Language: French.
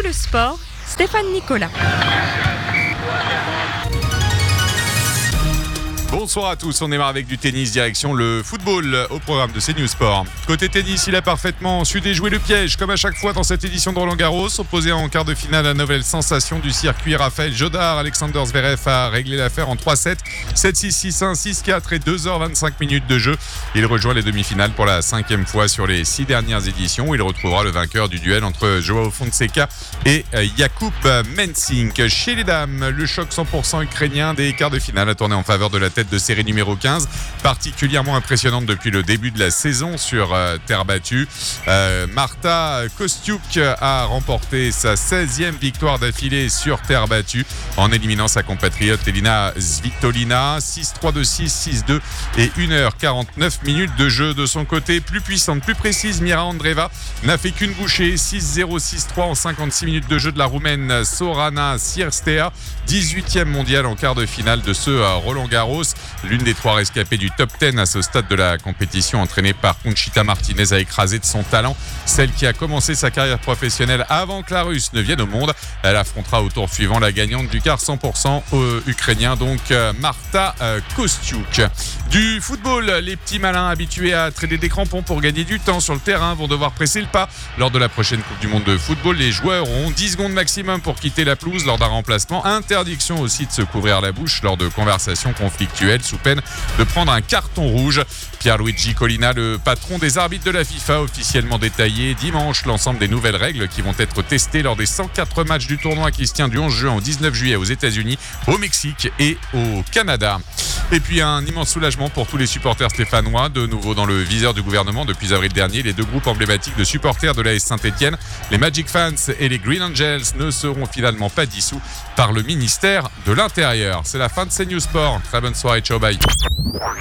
le sport, Stéphane Nicolas. Bonsoir à tous, on démarre avec du tennis direction le football au programme de CNews Sport. Côté tennis, il a parfaitement su déjouer le piège comme à chaque fois dans cette édition de Roland-Garros. Opposé en quart de finale à la nouvelle sensation du circuit, Raphaël Jodar, Alexander Zverev a réglé l'affaire en 3-7, 7-6, 6-1, 6-4 et 2h25 minutes de jeu. Il rejoint les demi-finales pour la 5e fois sur les 6 dernières éditions où il retrouvera le vainqueur du duel entre Joao Fonseca et Jakub Mensink. Chez les dames, le choc 100% ukrainien des quarts de finale a tourné en faveur de la tête de série numéro 15, particulièrement impressionnante depuis le début de la saison sur terre battue. Marta Kostyuk a remporté sa 16e victoire d'affilée sur terre battue en éliminant sa compatriote Elina Svitolina, 6-3, 2-6, 6-2 et 1h49 minutes de jeu. De son côté, plus puissante, plus précise, Mira Andreeva n'a fait qu'une bouchée, 6-0, 6-3 en 56 minutes de jeu de la Roumaine Sorana Cirstea, 18e mondiale en quart de finale de ce Roland-Garros. L'une des 3 rescapées du top 10 à ce stade de la compétition, entraînée par Conchita Martinez, a écrasé de son talent celle qui a commencé sa carrière professionnelle avant que la Russe ne vienne au monde. Elle affrontera au tour suivant la gagnante du quart 100% ukrainien, donc Marta Kostyuk. Du football, les petits malins habitués à trader des crampons pour gagner du temps sur le terrain vont devoir presser le pas. Lors de la prochaine Coupe du Monde de football, les joueurs auront 10 secondes maximum pour quitter la pelouse lors d'un remplacement. Interdiction aussi de se couvrir la bouche lors de conversations conflictuelles sous peine de prendre un carton rouge. Pierluigi Collina, le patron des arbitres de la FIFA, officiellement détaillé dimanche l'ensemble des nouvelles règles qui vont être testées lors des 104 matchs du tournoi qui se tient du 11 juin au 19 juillet aux États-Unis, au Mexique et au Canada. Et puis un immense soulagement pour tous les supporters stéphanois, de nouveau dans le viseur du gouvernement depuis avril dernier. Les 2 groupes emblématiques de supporters de l'AS Saint-Etienne, les Magic Fans et les Green Angels, ne seront finalement pas dissous par le ministère de l'Intérieur. C'est la fin de CNews Sport. Très bonne soirée, ciao, bye.